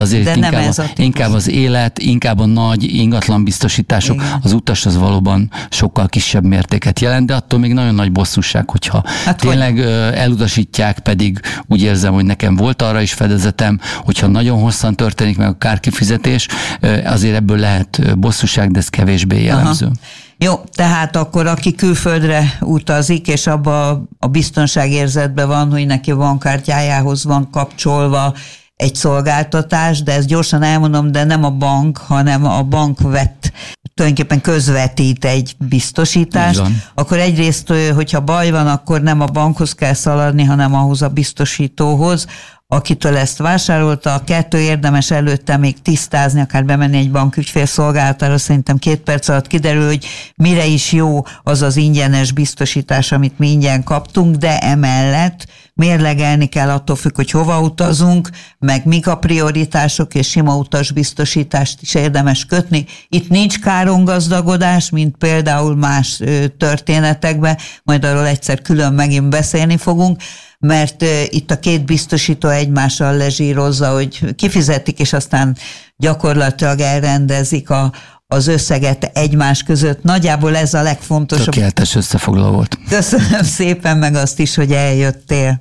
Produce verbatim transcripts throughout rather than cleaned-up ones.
Azért de inkább, nem ez a típus. Inkább az élet, inkább a nagy ingatlan biztosítások, igen. Az utas az valóban sokkal kisebb mértéket jelent, de attól még nagyon nagy bosszúság, hogyha hát tényleg hogy... elutasítják, pedig úgy érzem, hogy nekem volt arra is fedezetem, hogyha nagyon hosszan történik meg a kárkifizetés, azért ebből lehet bosszúság, de ez kevésbé jellemző. Aha. Jó, tehát akkor aki külföldre utazik, és abba a biztonságérzetben van, hogy neki bankkártyájához van kapcsolva egy szolgáltatás, de ezt gyorsan elmondom, de nem a bank, hanem a bank vett, tulajdonképpen közvetít egy biztosítást, akkor egyrészt, hogyha baj van, akkor nem a bankhoz kell szaladni, hanem ahhoz a biztosítóhoz, akitől ezt vásárolta. A kettő érdemes előtte még tisztázni, akár bemenni egy bank ügyfélszolgálatára, szerintem két perc alatt kiderül, hogy mire is jó az az ingyenes biztosítás, amit mi ingyen kaptunk, de emellett mérlegelni kell, attól függ, hogy hova utazunk, meg mik a prioritások, és sima utasbiztosítást is érdemes kötni. Itt nincs károngazdagodás, mint például más történetekben, majd arról egyszer külön megint beszélni fogunk, mert itt a két biztosító egymással lezsírozza, hogy kifizetik, és aztán gyakorlatilag elrendezik a, az összeget egymás között. Nagyjából ez a legfontosabb. Tökéletes összefoglaló volt. Köszönöm szépen, meg azt is, hogy eljöttél.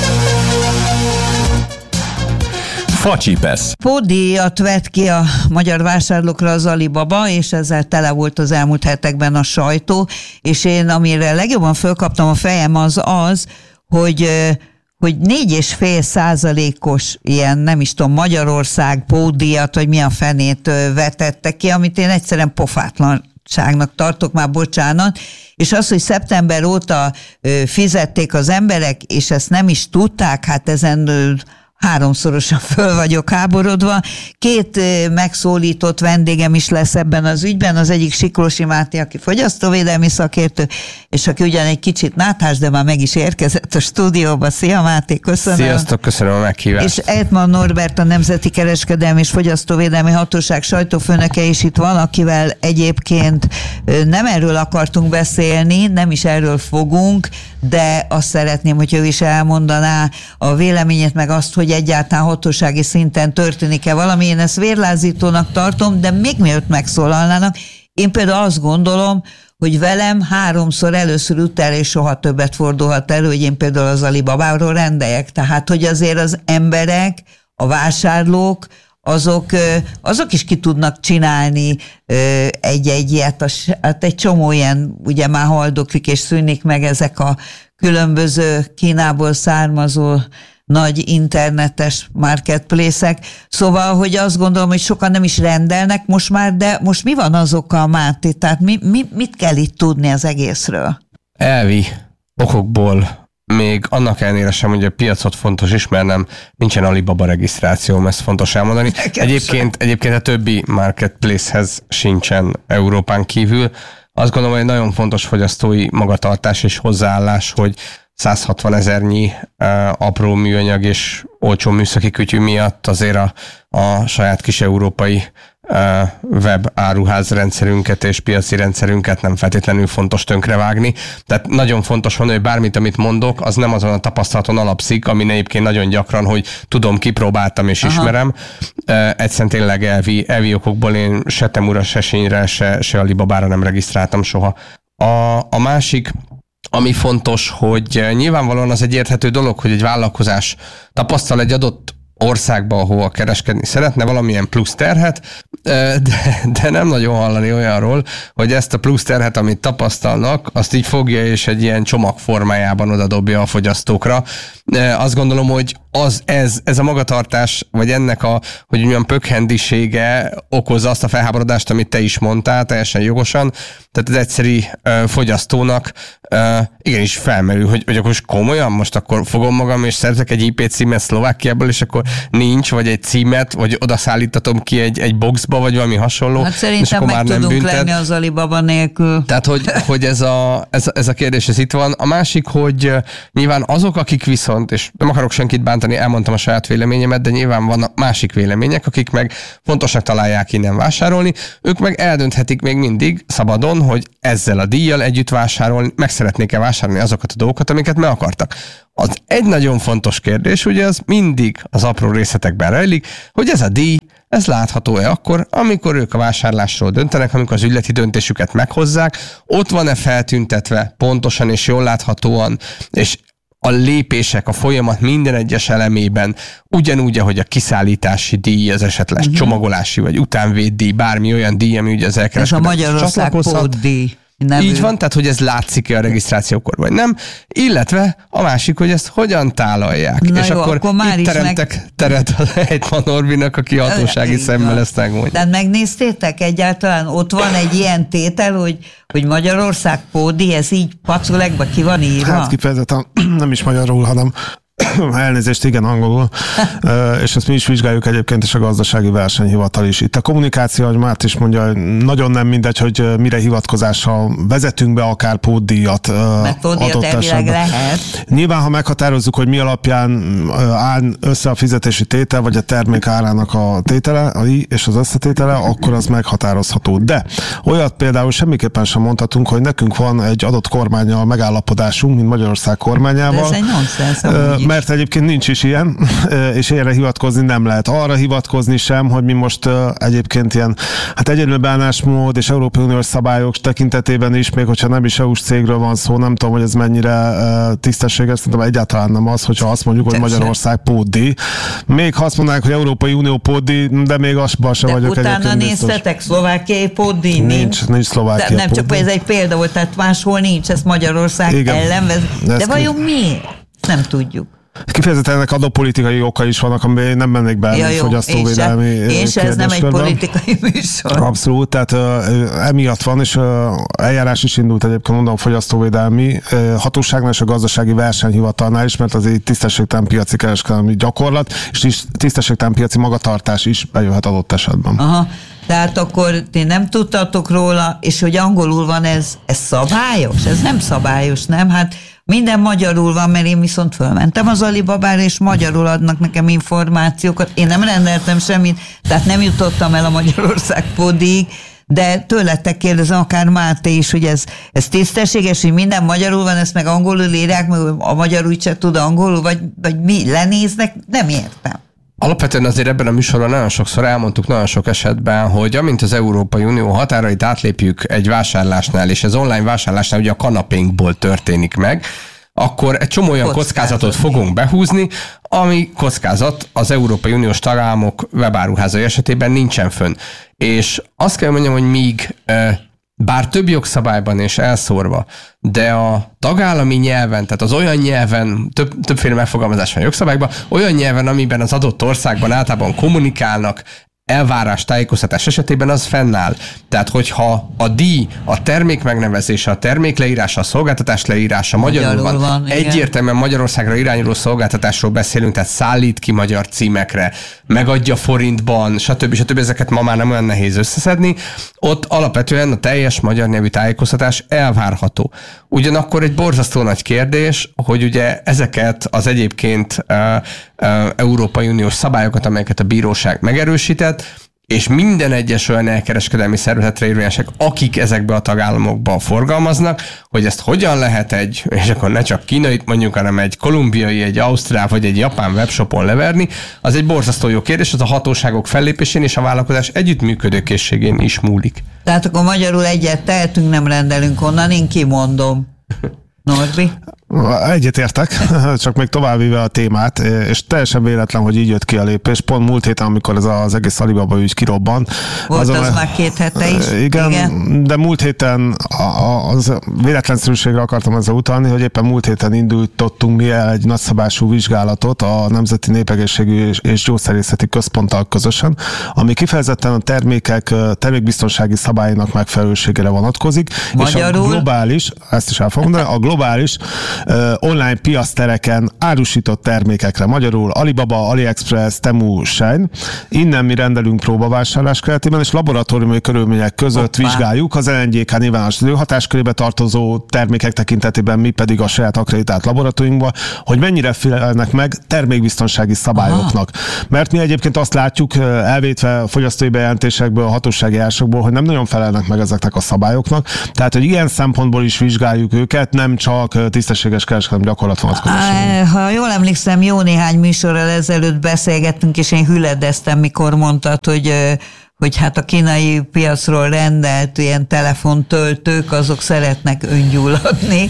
Facsipesz. Pótdíjat vett ki a magyar vásárlókra az Alibaba, és ezzel tele volt az elmúlt hetekben a sajtó, és én amire legjobban fölkaptam a fejem az az, hogy, hogy négy és fél százalékos ilyen, nem is tudom, Magyarország pótdíjat, vagy mi a fenét vetettek ki, amit én egyszerűen pofátlanságnak tartok, már bocsánat, és az, hogy szeptember óta fizették az emberek, és ezt nem is tudták, hát ezen háromszorosan föl vagyok háborodva. Két megszólított vendégem is lesz ebben az ügyben, az egyik Siklósi Máté, aki fogyasztóvédelmi szakértő, és aki ugyan egy kicsit náthás, de már meg is érkezett a stúdióba. Szia Máté, köszönöm. Sziasztok, köszönöm a meghívást. És Edman Norbert, a Nemzeti Kereskedelmi és Fogyasztóvédelmi Hatóság sajtófőnöke is itt van, akivel egyébként nem erről akartunk beszélni, nem is erről fogunk, de azt szeretném, hogy ő is elmondaná a véleményét, meg azt, hogy egyáltalán hatósági szinten történik-e valami. Én ezt vérlázítónak tartom, de még mielőtt megszólalnának, én például azt gondolom, hogy velem háromszor először utál, és soha többet fordulhat elő, hogy én például az Alibabáról rendeljek. Tehát, hogy azért az emberek, a vásárlók, azok, azok is ki tudnak csinálni egy-egy ilyet, hát egy csomó ilyen, ugye már haldoklik és szűnik meg ezek a különböző Kínából származó nagy internetes marketplace-ek. Szóval, hogy azt gondolom, hogy sokan nem is rendelnek most már, de most mi van az oka, Máté? Tehát mi, mi, mit kell itt tudni az egészről? Elvi okokból még annak ellenére sem, hogy a piacot fontos ismernem, nincsen Alibaba regisztrációm, ezt fontos elmondani. Egyébként, egyébként a többi marketplacehez sincsen Európán kívül. Azt gondolom, hogy nagyon fontos fogyasztói magatartás és hozzáállás, hogy száz hatvan ezernyi uh, apró műanyag és olcsó műszaki kütyű miatt azért a, a saját kis európai uh, web áruház rendszerünket és piaci rendszerünket nem feltétlenül fontos tönkrevágni. Tehát nagyon fontos mondani, hogy bármit, amit mondok, az nem azon a tapasztalaton alapszik, amin egyébként nagyon gyakran, hogy tudom, kipróbáltam és Aha. ismerem. Uh, egyszerűen tényleg elvi, elvi okokból én se Temura, se Sényre, se, se Alibabára nem regisztráltam soha. A, a másik, ami fontos, hogy nyilvánvalóan az egy érthető dolog, hogy egy vállalkozás tapasztal egy adott országba, ahova kereskedni szeretne valamilyen plusz terhet, de, de nem nagyon hallani olyanról, hogy ezt a plusz terhet, amit tapasztalnak, azt így fogja és egy ilyen csomag formájában odadobja a fogyasztókra. Azt gondolom, hogy az, ez, ez a magatartás, vagy ennek a, hogy olyan pökhendisége okozza azt a felháborodást, amit te is mondtál, teljesen jogosan. Tehát az egyszerű uh, fogyasztónak uh, igenis felmerül, hogy, hogy akkor most komolyan, most akkor fogom magam, és szerzek egy I P címet Szlovákiából, és akkor nincs, vagy egy címet, vagy odaszállítatom ki egy, egy boxba, vagy valami hasonló. Hát szerintem meg tudunk büntet. lenni az Alibaba nélkül. Tehát, hogy, hogy ez, a, ez, ez a kérdés, ez itt van. A másik, hogy nyilván azok, akik viszont, és nem akarok senkit bántani, elmondani, elmondtam a saját véleményemet, de nyilván vannak másik vélemények, akik meg fontosnak találják innen vásárolni, ők meg eldönthetik még mindig szabadon, hogy ezzel a díjjal együtt vásárolni, meg szeretnék-e vásárolni azokat a dolgokat, amiket meg akartak. Az egy nagyon fontos kérdés, ugye az mindig az apró részletekben rejlik, hogy ez a díj, ez látható-e akkor, amikor ők a vásárlásról döntenek, amikor az ügyleti döntésüket meghozzák, ott van-e feltüntetve pontosan és jól láthatóan, és a lépések, a folyamat minden egyes elemében, ugyanúgy, ahogy a kiszállítási díj, az esetleg uh-huh. csomagolási vagy utánvéddíj, bármi olyan díj, ami ugye az elkereskedelmet csatlakozhat. Ez a Magyarország pótdíj. Nevű. Így van, tehát hogy ez látszik-e a regisztrációkor, vagy nem, illetve a másik, hogy ezt hogyan tálalják. Na és jó, akkor, akkor már itt teremtek meg... teret a Heitmann Norbinak, aki hatósági szemmel ezt megmondja. Tehát megnéztétek egyáltalán, ott van egy ilyen tétel, hogy, hogy Magyarország pódi, ez így paculegba ki van írva? Hát kifejezetten nem is magyarul, hanem elnézést, igen, angolul, és ezt mi is vizsgáljuk egyébként, és a gazdasági versenyhivatal is. Itt a kommunikáció, hogy Márt is mondja, nagyon nem mindegy, hogy mire hivatkozással vezetünk be akár pótdíjat adott esetben. Lehet. Nyilván, ha meghatározzuk, hogy mi alapján áll össze a fizetési tétel, vagy a termék árának a tétele, és az összetétele, akkor az meghatározható. De olyat például semmiképpen sem mondhatunk, hogy nekünk van egy adott kormánnyal megállapodásunk, mint Magyarország kormányával. De ez egy nonsens, mert egyébként nincs is ilyen, és erre hivatkozni nem lehet. Arra hivatkozni sem, hogy mi most egyébként ilyen, hát egyenlő bánásmód és Európai Uniós szabályok tekintetében is, még hogyha nem is é u-s cégről van szó, nem tudom, hogy ez mennyire tisztességes, szerintem egyáltalán nem az, hogyha azt mondjuk, hogy Magyarország pótdíj. Még ha azt mondanák, hogy Európai Unió pótdíj, de még azban sem vagyok egyébként egyébként utána néztetek, szlovákiai pótdíj nincs. Nincs, nincs szlovákiai de nem pótdíj. Csak ez egy példa volt, tehát máshol nincs, ez Magyarország igen, ellen vezet. De vajon miért? Nem tudjuk. Kifejezetten ennek adópolitikai okai is vannak, ami nem mennék be ja, fogyasztóvédelmi és ez nem egy politikai műsor. Abszolút, tehát uh, emiatt van, és uh, eljárás is indult egyébként mondom a fogyasztóvédelmi uh, hatóságnál és a gazdasági versenyhivatalnál is, mert az egy tisztességtelen piaci kereskedelmi gyakorlat, és tisztességtelen piaci magatartás is bejöhet adott esetben. Aha. Tehát akkor ti nem tudtatok róla, és hogy angolul van, ez, ez szabályos? Ez nem szabályos, nem? Hát minden magyarul van, mert én viszont fölmentem az Alibabára, és magyarul adnak nekem információkat. Én nem rendeltem semmit, tehát nem jutottam el a Magyarország pódig, de tőletek kérdezem, akár Máté is, hogy ez, ez tisztességes, hogy minden magyarul van, ezt meg angolul írják, meg a magyar úgyse tud angolul, vagy, vagy mi lenéznek, nem értem. Alapvetően azért ebben a műsorban nagyon sokszor elmondtuk, nagyon sok esetben, hogy amint az Európai Unió határait átlépjük egy vásárlásnál, és ez online vásárlásnál ugye a kanapénkból történik meg, akkor egy csomó olyan kockázatot, kockázatot fogunk behúzni, ami kockázat az Európai Uniós tagállamok webáruházai esetében nincsen fönn. És azt kell mondjam, hogy míg bár több jogszabályban és elszórva, de a tagállami nyelven, tehát az olyan nyelven, több, többféle megfogalmazás van jogszabályban, olyan nyelven, amiben az adott országban általában kommunikálnak, elvárás, tájékoztatás esetében az fennáll. Tehát, hogyha a díj, a termék megnevezése, a termék leírása, a szolgáltatás leírása magyarul van, van egyértelműen Magyarországra irányuló szolgáltatásról beszélünk, tehát szállít ki magyar címekre, megadja forintban, stb. stb. Ezeket ma már nem olyan nehéz összeszedni. Ott alapvetően a teljes magyar nyelvű tájékoztatás elvárható. Ugyanakkor egy borzasztó nagy kérdés, hogy ugye ezeket az egyébként uh, uh, Európai Uniós szabályokat, amelyeket a bíróság megerősített, és minden egyes olyan elkereskedelmi szervezetre érvényesek, akik ezekbe a tagállamokba forgalmaznak, hogy ezt hogyan lehet egy, és akkor ne csak kínait mondjuk, hanem egy kolumbiai, egy ausztrál vagy egy japán webshopon leverni, az egy borzasztó jó kérdés, az a hatóságok fellépésén és a vállalkozás együttműködőkészségén is múlik. Tehát akkor magyarul egyet tehetünk, nem rendelünk onnan, én kimondom. Norbi? Egyetértek, csak még továbbvéve a témát, és teljesen véletlen, hogy így jött ki a lépés. Pont múlt héten, amikor ez az egész Alibaba ügy kirobbant. Volt azon, az már két hete is. Igen, igen. De múlt héten az véletlenszerűségre akartam ezzel utalni, hogy éppen múlt héten indítottunk mi el egy nagyszabású vizsgálatot a Nemzeti Népegészségügyi és Gyógyszerészeti Központtal közösen, ami kifejezetten a termékek termékbiztonsági szabályainak megfelelőségére vonatkozik. Magyarul? És a globális, ezt is el fogom mondani, a globális online piasztereken árusított termékekre, magyarul Alibaba, AliExpress, Temu, Shein. Innen mi rendelünk próbavásárlás keretében, és laboratóriumi körülmények között Hoppá. vizsgáljuk az en en gé ká nyilvános hatáskörébe tartozó termékek tekintetében, mi pedig a saját akkreditált laboratóriumunkban, hogy mennyire felelnek meg termékbiztonsági szabályoknak. Aha. Mert mi egyébként azt látjuk, elvétve a fogyasztói bejelentésekből, a hatósági árásokból, hogy nem nagyon felelnek meg ezeknek a szabályoknak. Tehát, hogy ilyen szempontból is vizsgáljuk őket, nem csak tisztességes kereskedelmi gyakorlat vonatkozásában. Ha jól emlékszem, jó néhány műsorral ezelőtt beszélgettünk, és én hüledeztem, mikor mondtad, hogy hogy hát a kínai piacról rendelt ilyen telefontöltők, azok szeretnek öngyulladni.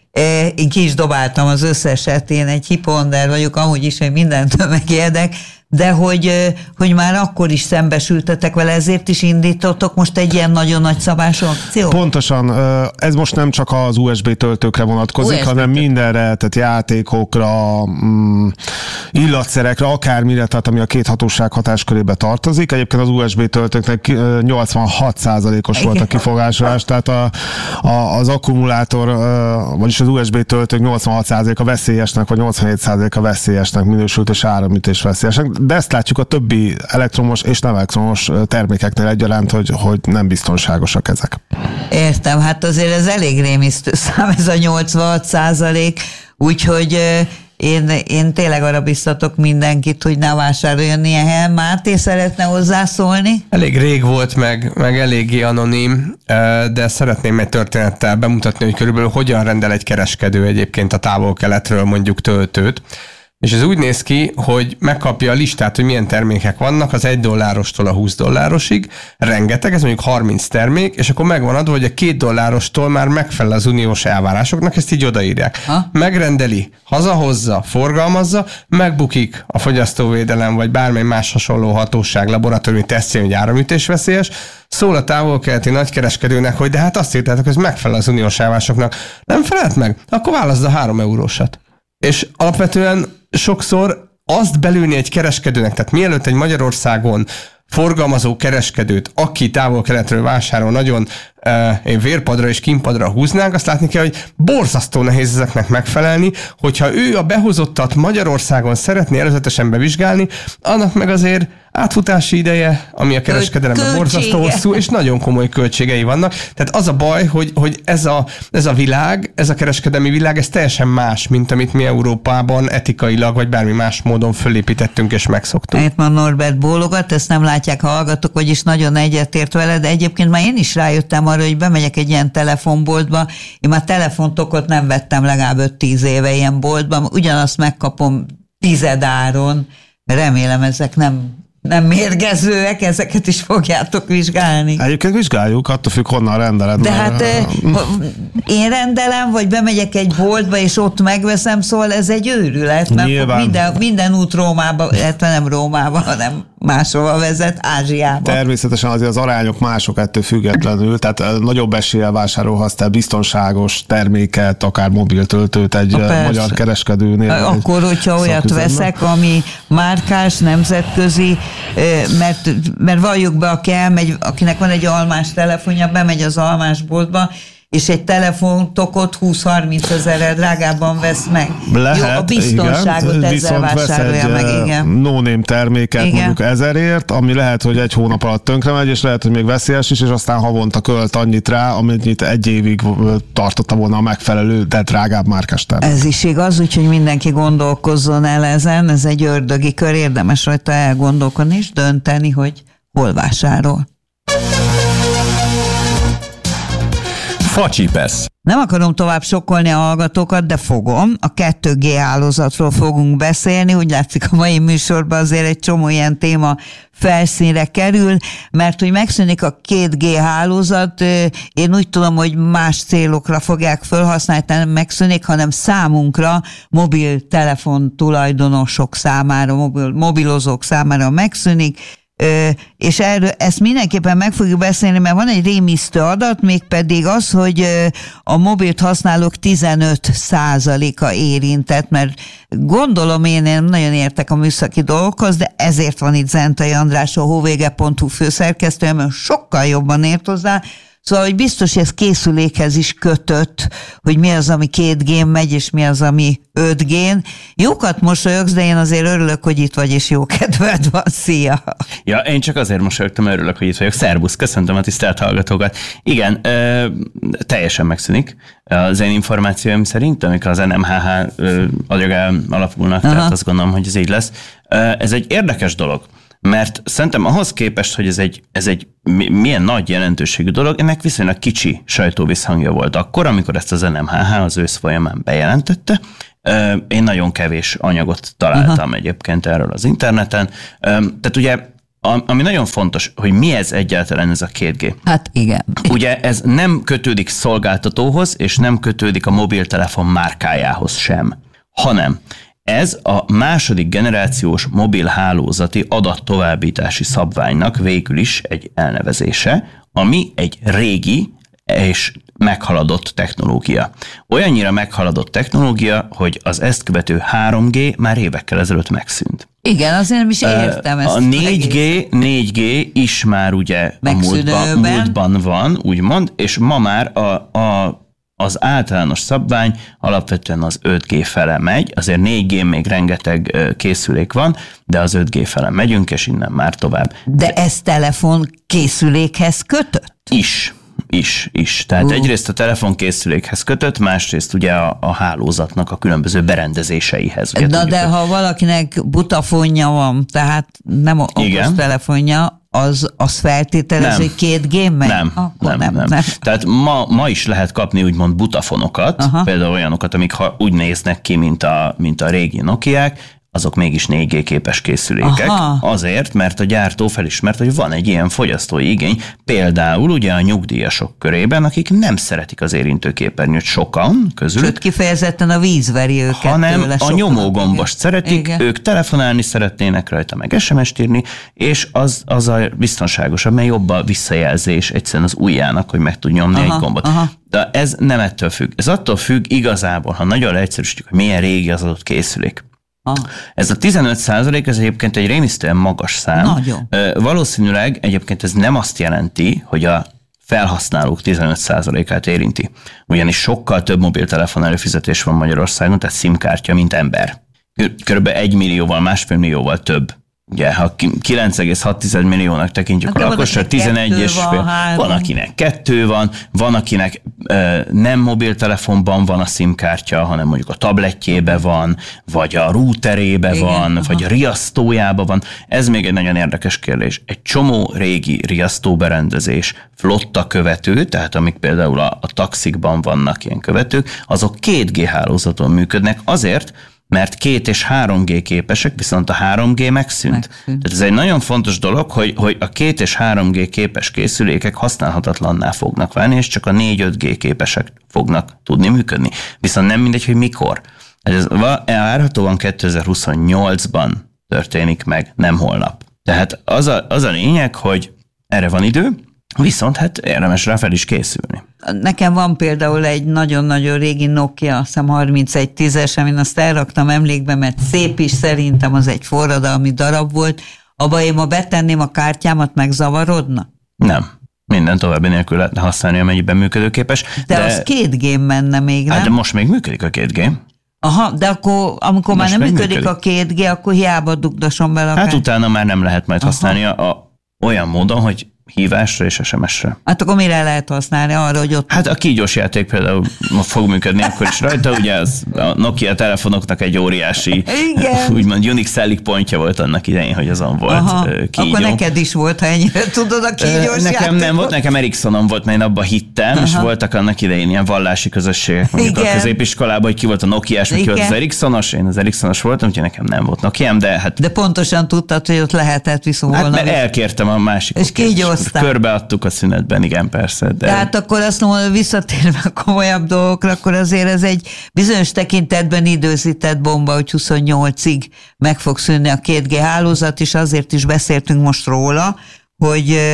Én ki is dobáltam az összeset, én egy hiponder vagyok, amúgy is, hogy mindentől megérdek, de hogy, hogy már akkor is szembesültetek vele, ezért is indítottok most egy ilyen nagyon nagy szabású akciót? Pontosan, ez most nem csak az u es bé töltőkre vonatkozik, u es bé hanem töltő. mindenre, tehát játékokra, mm, illatszerekre, akármire, tehát ami a két hatóság hatáskörébe tartozik. Egyébként az u es bé töltőknek nyolcvanhat százalékos volt a kifogásolás, tehát a, a, az akkumulátor, vagyis az u es bé töltők nyolcvanhat százaléka veszélyesnek, vagy nyolcvanhét százaléka veszélyesnek minősült, és áramütés veszélyesnek. De ezt látjuk a többi elektromos és nem elektromos termékeknél egyaránt, hogy, hogy nem biztonságosak ezek. Értem, hát azért ez elég rémisztő szám, ez a nyolcvanhat százalék, úgyhogy én, én tényleg arra biztatok mindenkit, hogy ne vásároljon ilyen helyen. Máté szeretne hozzászólni? Elég rég volt, meg, meg eléggé anonim, de szeretném egy történettel bemutatni, hogy körülbelül hogyan rendel egy kereskedő egyébként a távol-keletről mondjuk töltőt. És ez úgy néz ki, hogy megkapja a listát, hogy milyen termékek vannak, az egy dollárostól a húsz dollárosig, rengeteg, ez mondjuk harminc termék, és akkor megvan adva, hogy a két dollárostól már megfelel az uniós elvárásoknak, ezt így odaírják. Ha? Megrendeli, hazahozza, forgalmazza, megbukik a fogyasztóvédelem, vagy bármely más hasonló hatóság laboratóriumi tesztjén, hogy áramütés veszélyes, szól a távol-keleti nagykereskedőnek, hogy de hát azt írtátok, hogy ez megfelel az uniós elvárásoknak. Nem felelt meg? Akkor válaszd a három eurósat. És alapvetően sokszor azt belülni egy kereskedőnek, tehát mielőtt egy Magyarországon forgalmazó kereskedőt, aki távol-keletről vásárol, nagyon uh, vérpadra és kínpadra húznánk, azt látni kell, hogy borzasztó nehéz ezeknek megfelelni, hogyha ő a behozottat Magyarországon szeretné előzetesen bevizsgálni, annak meg azért átfutási ideje, ami a kereskedelemben borzasztó hosszú, és nagyon komoly költségei vannak. Tehát az a baj, hogy, hogy ez, a, ez a világ, ez a kereskedelmi világ, ez teljesen más, mint amit mi Európában etikailag, vagy bármi más módon fölépítettünk és megszoktunk. Itt már Norbert bólogat, ezt nem látják, ha hallgatok, vagyis nagyon egyetért vele, de egyébként már én is rájöttem arra, hogy bemegyek egy ilyen telefonboltba, én már telefontokot nem vettem legalább öt-tíz éve ilyen boltban, ugyanazt megkapom tizedáron, remélem ezek nem nem mérgezőek, ezeket is fogjátok vizsgálni. Egyébként vizsgáljuk, attól függ, honnan rendeled. De hát én rendelem, vagy bemegyek egy boltba, és ott megveszem, szóval ez egy őrület, mert minden, minden út Rómába, illetve nem Rómába, hanem máshova vezet, Ázsiába. Természetesen azért az arányok mások ettől függetlenül, tehát nagyobb eséllyel vásárolhatsz te biztonságos terméket, akár mobiltöltőt egy a magyar kereskedőnél. Akkor, hogyha olyat veszek, ami márkás, nemzetközi, mert, mert valljuk be, aki elmegy, akinek van egy almás telefonja, bemegy az almásboltba, és egy telefontokot húsz-harminc ezerrel drágábban vesz meg. Lehet, jó, a biztonságot igen, ezzel vásárolja meg, igen. no-name terméket igen. mondjuk ezerért, ami lehet, hogy egy hónap alatt tönkre megy, és lehet, hogy még veszélyes is, és aztán havonta költ annyit rá, amennyit egy évig tartotta volna a megfelelő, de drágább márkás termék. Ez is igaz, úgyhogy mindenki gondolkozzon el ezen, ez egy ördögi kör, érdemes rajta elgondolkodni és dönteni, hogy hol vásárol. Facsipesz. Nem akarom tovább sokkolni a hallgatókat, de fogom. A kettő G hálózatról fogunk beszélni. Úgy látszik, a mai műsorban azért egy csomó ilyen téma felszínre kerül, mert hogy megszűnik a két G hálózat, én úgy tudom, hogy más célokra fogják felhasználni, nem megszűnik, hanem számunkra, mobiltelefon tulajdonosok számára, mobil, mobilozók számára megszűnik, Ö, és erről, ezt mindenképpen meg fogjuk beszélni, mert van egy rémisztő adat, mégpedig az, hogy ö, a mobilt használók tizenöt százaléka érintett, mert gondolom én nem nagyon értek a műszaki dolgokhoz, de ezért van itt Zentai András, a hóvége pont hu főszerkesztője, mert sokkal jobban ért hozzá. Szóval, hogy biztos, hogy ez készülékhez is kötött, hogy mi az, ami két gén megy, és mi az, ami öt gén. Jókat mosolyogsz, de én azért örülök, hogy itt vagy, és jó kedved van. Szia! Ja, én csak azért mosolyogtam, örülök, hogy itt vagyok. Szerbusz, köszöntöm a tisztelt hallgatókat. Igen, ö, teljesen megszűnik az én információim szerint, amikor az en em há há agyagán alapulnak, Aha. tehát azt gondolom, hogy ez így lesz. Ez egy érdekes dolog. Mert szerintem ahhoz képest, hogy ez egy, ez egy milyen nagy jelentőségű dolog, ennek viszonylag kicsi sajtóvisszhangja volt akkor, amikor ezt az en em há há az ősz folyamán bejelentette. Én nagyon kevés anyagot találtam Aha. egyébként erről az interneten. Tehát ugye, ami nagyon fontos, hogy mi ez egyáltalán ez a két gé. Hát igen. Ugye ez nem kötődik szolgáltatóhoz, és nem kötődik a mobiltelefon márkájához sem, hanem ez a második generációs mobilhálózati adattovábbítási szabványnak végül is egy elnevezése, ami egy régi és meghaladott technológia. Olyannyira meghaladott technológia, hogy az ezt követő három gé már évekkel ezelőtt megszűnt. Igen, azért nem is értem ezt. A négy gé, négy gé is már ugye a múltban, múltban van, úgymond, és ma már a, a az általános szabvány alapvetően az öt gé fele megy, azért négy gé még rengeteg készülék van, de az öt gé fele megyünk, és innen már tovább. De ez telefon készülékhez kötött? Is, is, is. Tehát uh. egyrészt a telefonkészülékhez kötött, másrészt ugye a, a hálózatnak a különböző berendezéseihez. Ugye Na tudjuk, de hogy... ha valakinek butafonja van, tehát nem okos telefonja, az, az feltételez, hogy két gém megy? Nem, nem, nem, nem, nem. Tehát ma, ma is lehet kapni úgymond butafonokat, Aha. például olyanokat, amik ha úgy néznek ki, mint a, mint a régi Nokiák, azok mégis négy gé képes készülékek. Aha. Azért, mert a gyártó felismert, hogy van egy ilyen fogyasztói igény, például ugye a nyugdíjasok körében, akik nem szeretik az érintőképernyőt sokan közülük. Sőt, kifejezetten a víz veri őket hanem tőle, a nyomógombost szeretik, Igen. ők telefonálni szeretnének rajta, meg es em es-t írni, és az, az a biztonságosabb, mert jobb a visszajelzés egyszerűen az ujjának, hogy meg tud nyomni aha, egy gombot. Aha. De ez nem ettől függ. Ez attól függ igazából, ha nagyon leegyszerűsítjük, hogy milyen régi az adott készülék. Ah. Ez a tizenöt százalék, ez egyébként egy rémisztően magas szám. Nagyon. Valószínűleg egyébként ez nem azt jelenti, hogy a felhasználók tizenöt százalékát érinti. Ugyanis sokkal több mobiltelefon előfizetés van Magyarországon, tehát SIM-kártya, mint ember. Körülbelül egy millióval, másfél millióval több. Ugye, ha kilenc egész hat milliónak tekintjük a lakosra, tizenegy és fél. Van, akinek kettő van, van, akinek ö, nem mobiltelefonban van a SIM-kártya, hanem mondjuk a tabletjébe van, vagy a routerébe Igen, van, aha. vagy a riasztójába van. Ez még egy nagyon érdekes kérdés. Egy csomó régi riasztóberendezés, flotta követő, tehát amik például a, a taxikban vannak ilyen követők, azok két gé hálózaton működnek azért, mert két és három gé képesek, viszont a három gé megszűnt. megszűnt. Tehát ez egy nagyon fontos dolog, hogy, hogy a két és három gé képes készülékek használhatatlanná fognak válni, és csak a négy-öt gé képesek fognak tudni működni. Viszont nem mindegy, hogy mikor. Ez várhatóan kétezer-huszonnyolcban történik meg, nem holnap. Tehát az a, az a lényeg, hogy erre van idő, viszont hát érdemes rá fel is készülni. Nekem van például egy nagyon-nagyon régi Nokia, azt hiszem harmincegy tízes, amin azt elraktam emlékbe, mert szép is, szerintem az egy forradalmi darab volt. Abba én ma betenném a kártyámat, megzavarodna? Nem. Minden további nélkül lehetne használni, amennyiben működőképes. De, de az két gé menne még, nem? Hát de most még működik a két gé. Aha, de akkor, amikor most már nem működik, működik a két gé, akkor hiába dugdasom bele a Hát kártyát. Utána már nem lehet majd használni a, a, olyan módon, hogy hívásra és es em es-re. Hát akkor mire lehet használni arra, hogy ott... Hát a kígyós játék például fog működni akkor is rajta, ugye az a Nokia telefonoknak egy óriási, Igen. úgymond Unix selling pontja volt annak idején, hogy azon volt Aha, kígyó. Akkor neked is volt, ha ennyire tudod a kígyós Nekem játékot. nem volt, nekem Ericssonon volt, mert én abban hittem, Aha. és voltak annak idején ilyen vallási közösségek, mondjuk Igen. a középiskolában, hogy ki volt a Nokiás, meg ki volt az Ericssonos, én az Ericssonos voltam, úgyhogy nekem nem volt Nokiám, de hát... De pontosan tudtad, hogy ott lehetett viszont hát, volna. Hát mert elkértem a másik. És kígyóztál. Körbeadtuk a szünetben, igen, persze. De... Tehát akkor azt mondom, visszatérve a komolyabb dolgokra, akkor azért ez egy bizonyos tekintetben időzített bomba, hogy huszonnyolcig meg fog szűnni a két gé hálózat, és azért is beszéltünk most róla, hogy,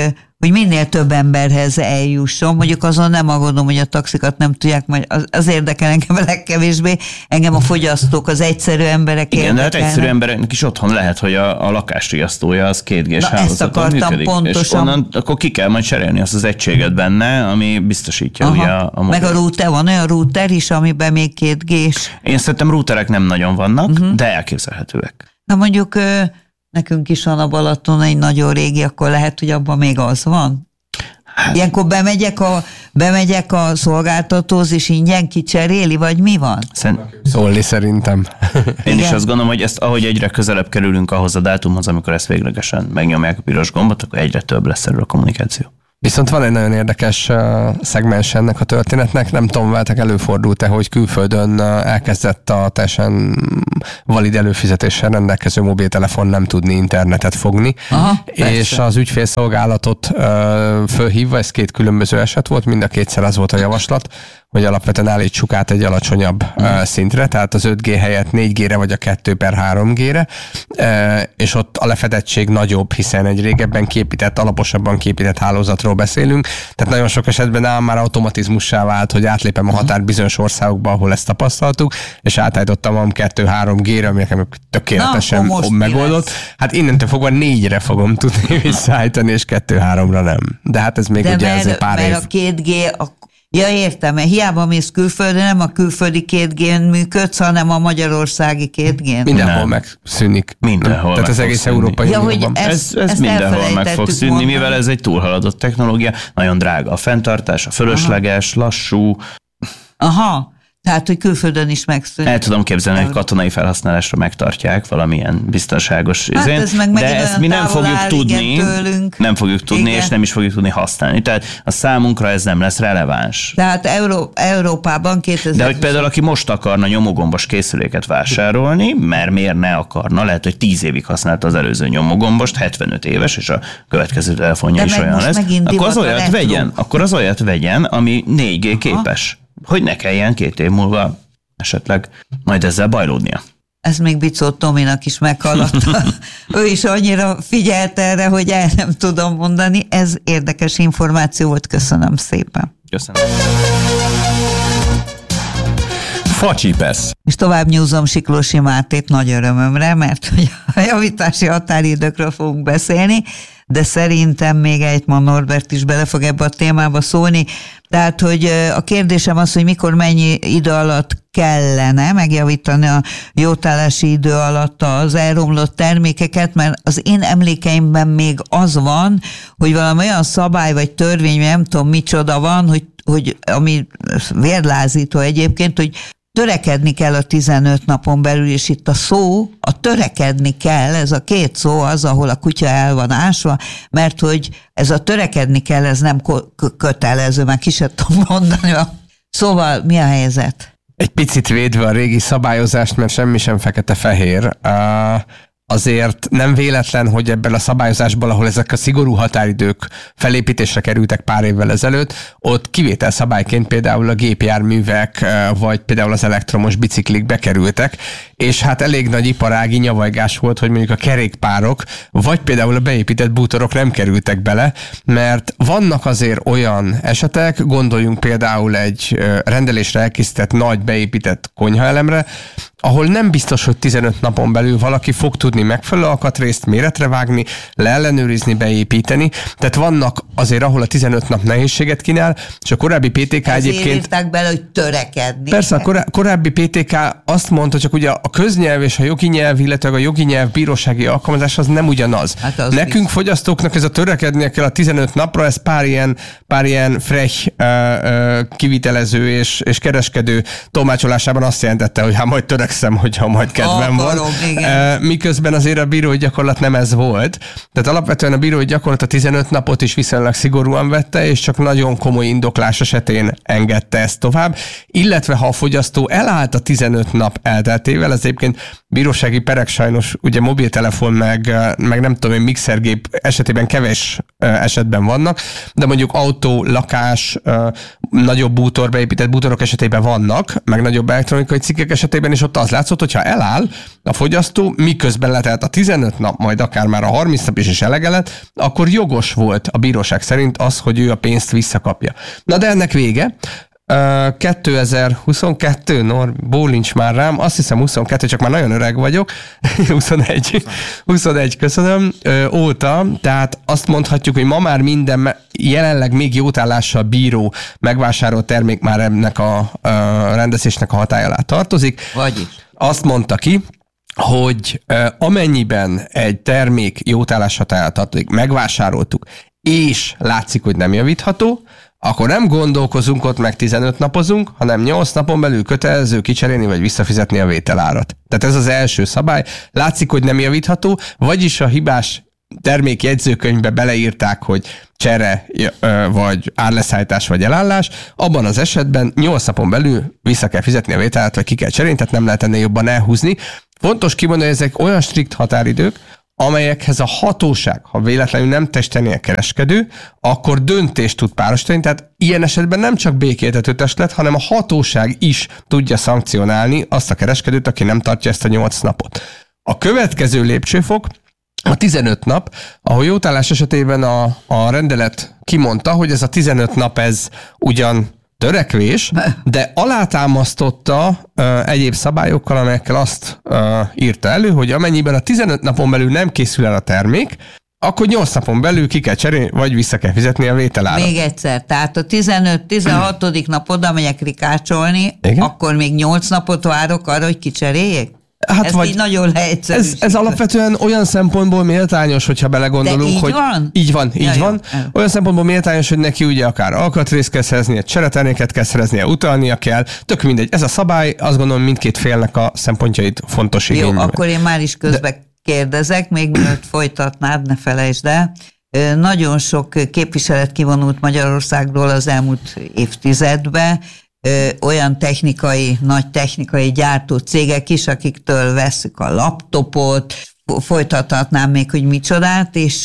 hogy minél több emberhez eljusson. Mondjuk azon nem aggódom, hogy a taxikat nem tudják, majd az, az érdekel engem a legkevésbé, engem a fogyasztók, az egyszerű emberek igen, érdekelnek. de hát egyszerű embereknek is otthon lehet, hogy a, a lakásriasztója az két gés hálózaton működik. Pontosan. És onnan akkor ki kell majd cserélni azt az egységet benne, ami biztosítja Aha. ugye a, a meg a router, van olyan router is, amiben még két gés. Én szerintem routerek nem nagyon vannak, uh-huh. de elképzelhetőek. Na mondjuk nekünk is van a Balaton egy nagyon régi, akkor lehet, hogy abban még az van? Hát. Ilyenkor bemegyek a, bemegyek a szolgáltatóhoz, és ingyen kicseréli, vagy mi van? Szerint... Szólni szerintem. Én is azt gondolom, hogy ezt ahogy egyre közelebb kerülünk ahhoz a dátumhoz, amikor ezt véglegesen megnyomják a piros gombot, akkor egyre több lesz erről a kommunikáció. Viszont van egy nagyon érdekes uh, szegmens ennek a történetnek. Nem tudom, veletek előfordult-e, hogy külföldön uh, elkezdett a teljesen valid előfizetéssel rendelkező mobiltelefon nem tudni internetet fogni. Aha, és persze. Az ügyfélszolgálatot uh, fölhívva, ez két különböző eset volt, mind a kétszer az volt a javaslat, hogy alapvetően állítsuk át egy alacsonyabb mm. uh, szintre, tehát az öt G helyett négy G-re vagy a kettő per három G-re, uh, és ott a lefedettség nagyobb, hiszen egy régebben képített, alaposabban képített hálózatról beszélünk, tehát nagyon sok esetben ám már automatizmussá vált, hogy átlépem a határt bizonyos országokba, ahol ezt tapasztaltuk, és átállítottam a kettő három G-re, ami nekem tökéletesen Na, megoldott. Hát innentől fogva négyre fogom tudni visszaállítani, és kettő háromra nem. De hát ez még De ugye mert, ez pár mert év. a két G... A... Ja, értem, mert hiába mész külföldre, nem a külföldi két G-n működsz, hanem a magyarországi két G-n. Mindenhol nem. megszűnik. Mindenhol Tehát az egész szűnni. Európai ja, Unióban. Ez, ez, ez mindenhol meg fog szűnni, mondani. Mivel ez egy túlhaladott technológia, nagyon drága a fenntartás, a fölösleges, Aha. lassú. Aha. Tehát, hogy külföldön is megszűnik. El tudom képzelni, hogy katonai felhasználásra megtartják valamilyen biztonságos hát izén, ez meg de ezt mi nem fogjuk áll, tudni, tőlünk. nem fogjuk tudni, igen. és nem is fogjuk tudni használni. Tehát a számunkra ez nem lesz releváns. Tehát Euró- Európában kétezer... De hogy például aki most akarna nyomógombos készüléket vásárolni, mert miért ne akarna, lehet, hogy tíz évig használta az előző nyomógombost, hetvenöt éves, és a következő telefonja de is olyan lesz, akkor az olyat retro. vegyen, akkor az olyat vegyen, ami négy G képes. Hogy ne kelljen két év múlva esetleg majd ezzel bajlódnia. Ez még Bicó Tominak is meghaladta. Ő is annyira figyelt erre, hogy el nem tudom mondani. Ez érdekes információ volt. Köszönöm szépen. Köszönöm. Facsipesz. És tovább nyúzom Siklósi Mártét nagy örömömre, mert hogy a javítási határidőkről fogunk beszélni, de szerintem még Ejtman Norbert is bele fog ebbe a témába szólni. Tehát, hogy a kérdésem az, hogy mikor mennyi idő alatt kellene megjavítani a jótállási idő alatt az elromlott termékeket, mert az én emlékeimben még az van, hogy valami olyan szabály vagy törvény, nem tudom micsoda van, hogy, hogy ami vérlázító egyébként, hogy törekedni kell a tizenöt napon belül, és itt a szó, a törekedni kell, ez a két szó az, ahol a kutya el van ásva, mert hogy ez a törekedni kell, ez nem kötelező, már ki sem tudom mondani. Szóval mi a helyzet? Egy picit védve a régi szabályozást, mert semmi sem fekete-fehér. Uh... Azért nem véletlen, hogy ebből a szabályozásból, ahol ezek a szigorú határidők felépítésre kerültek pár évvel ezelőtt, ott kivétel szabályként például a gépjárművek, vagy például az elektromos biciklik bekerültek, és hát elég nagy iparági nyavajgás volt, hogy mondjuk a kerékpárok, vagy például a beépített bútorok nem kerültek bele, mert vannak azért olyan esetek, gondoljunk például egy rendelésre elkészített nagy beépített konyhaelemre, ahol nem biztos, hogy tizenöt napon belül valaki fog tudni megfelelő alkatrészt méretre vágni, leellenőrizni, beépíteni. Tehát vannak azért, ahol a tizenöt nap nehézséget kínál, és a korábbi pé té ká Ezért egyébként... írták bele, hogy törekedni. Persze, a korá- korábbi pé té ká azt mondta, csak ugye a köznyelv és a jogi nyelv, illetve a jogi nyelv bírósági alkalmazás az nem ugyanaz. Hát az Nekünk biztos. Fogyasztóknak ez a törekednie kell a tizenöt napra, ez pár ilyen, pár ilyen frech uh, uh, kivitelező és, és kereskedő tolmácsolásában azt jelentette, hogy hát majd törekszem, hogyha majd kedvem Akarom, van. Uh, miközben azért a bírói gyakorlat nem ez volt. Tehát alapvetően a bírói gyakorlat a tizenöt napot is viszonylag szigorúan vette, és csak nagyon komoly indoklás esetén engedte ezt tovább. Illetve ha a fogyasztó elállt a tizenöt nap elteltével, ez egyébként bírósági perek sajnos ugye mobiltelefon meg, meg nem tudom én mixergép esetében kevés esetben vannak, de mondjuk autó, lakás, nagyobb bútor, beépített bútorok esetében vannak, meg nagyobb elektronikai cikkek esetében is ott az látszott, hogyha eláll a fogyasztó, miközben letelt a tizenöt nap, majd akár már a harminc nap is is elege lett, akkor jogos volt a bíróság szerint az, hogy ő a pénzt visszakapja. Na de ennek vége. kétezer-huszonkettő, Nor, bólincs már rám, azt hiszem huszonkettő, csak már nagyon öreg vagyok, huszonegy, huszonegy, köszönöm, óta, tehát azt mondhatjuk, hogy ma már minden jelenleg még jótállással bíró megvásárolt termék már ennek a, a rendezésnek a hatály alá tartozik. Vagyis. Azt mondta ki, hogy amennyiben egy termék jótállás hatály alá tartozik, megvásároltuk, és látszik, hogy nem javítható, akkor nem gondolkozunk ott, meg tizenöt napozunk, hanem nyolc napon belül kötelező kicserélni vagy visszafizetni a vételárat. Tehát ez az első szabály. Látszik, hogy nem javítható, vagyis a hibás termék jegyzőkönyvbe beleírták, hogy csere, vagy árleszállítás, vagy elállás, abban az esetben nyolc napon belül vissza kell fizetni a vételárat, vagy ki kell cserélni, tehát nem lehet ennél jobban elhúzni. Fontos kimondani, hogy ezek olyan strikt határidők, amelyekhez a hatóság, ha véletlenül nem testeni a kereskedő, akkor döntést tud párosítani, tehát ilyen esetben nem csak békéltető testület, hanem a hatóság is tudja szankcionálni azt a kereskedőt, aki nem tartja ezt a nyolc napot. A következő lépcsőfok a tizenöt nap, ahol jótállás esetében a, a rendelet kimondta, hogy ez a tizenöt nap ez ugyan törekvés, de alátámasztotta uh, egyéb szabályokkal, amelyekkel azt uh, írta elő, hogy amennyiben a tizenöt napon belül nem készül el a termék, akkor nyolc napon belül ki kell cserélni, vagy vissza kell fizetni a vételárat. Még egyszer, tehát a tizenöt-tizenhatodik nap oda megyek rikácsolni, igen? Akkor még nyolc napot várok arra, hogy kicseréljék? Hát ez vagy így nagyon leegyszerűsítve. Ez, ez alapvetően olyan szempontból méltányos, hogyha belegondolunk, így hogy... van? Így van, így ja, van. Jó. Olyan szempontból méltányos, hogy neki ugye akár alkatrészt kell szereznie, csereterméket kell szereznie, utalnia kell. Tök mindegy. Ez a szabály, azt gondolom mindkét félnek a szempontjait fontos igénybe. Jó, akkor én már is közbe De... kérdezek, még mielőtt folytatnád, ne felejtsd el. Nagyon sok képviselet kivonult Magyarországról az elmúlt évtizedben, Ö, olyan technikai, nagy technikai gyártó cégek is, akiktől vesszük a laptopot, folytathatnám még, hogy micsodát, és,